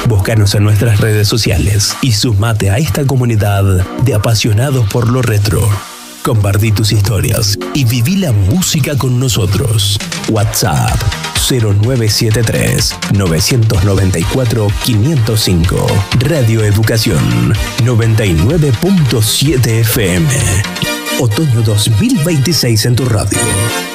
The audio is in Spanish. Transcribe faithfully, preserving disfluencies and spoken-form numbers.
Búscanos en nuestras redes sociales y sumate a esta comunidad de apasionados por lo retro. Compartí tus historias y viví la música con nosotros. WhatsApp cero nueve siete tres, nueve nueve cuatro, cinco cero cinco. Radio Educación noventa y nueve punto siete F M. Otoño dos mil veintiséis en tu radio.